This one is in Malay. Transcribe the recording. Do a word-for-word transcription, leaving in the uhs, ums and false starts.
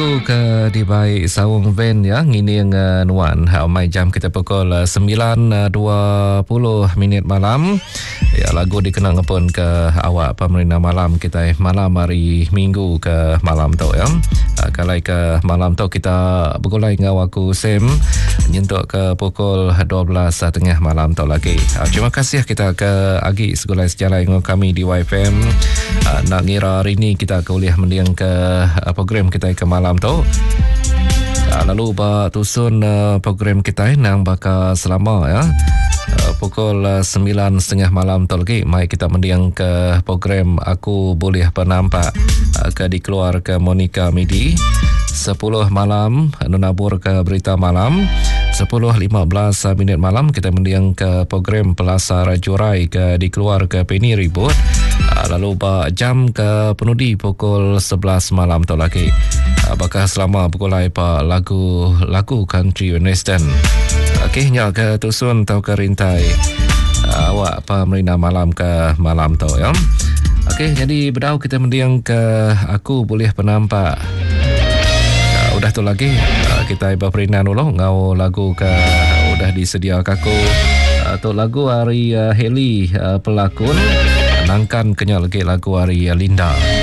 ke di baik sawung van ya ngini yang uh, nuan ha mai jam kita pukul uh, sembilan dua puluh minit malam ya lagu dikenang pun ke awak pemerintah malam kita malam hari Minggu ke malam tu ya uh, kalau ke malam tu kita bergulai dengan aku Sam nyentuk ke pukul dua belas tengah malam tu lagi. Uh, terima kasih kita ke Agi segulai sejalan dengan kami di Y F M. Uh, nak ngira hari ni kita kuliah mendiang ke uh, program kita ke malam tu. Uh, lalu ba tusun uh, program kita nang bakal selama ya. Uh, pukul uh, sembilan setengah malam tu lagi mai kita mendiang ke program Aku Boleh Penampak uh, ke dikeluar ke Monica Midi. Sepuluh malam nunabur ke berita malam. Sepuluh lima belas minit malam kita mendiang ke program Pelasar Jurai ke dikeluar ke Penny Ribut. Lalu ba jam ke penudi pukul sebelas malam tu lagi. Bakal selama bergulai pa lagu lagu country western. Okey nya ke tusun tau ke rintai awak pa merina malam ke malam tu ya. Okey jadi berdau kita mendiang ke Aku Boleh Penampak. Udah tu lagi kita iba perinan dulu ngau lagu ke udah disediakan aku atau lagu hari uh, Heli uh, pelakon nangkan kenya lagi lagu hari uh, Linda.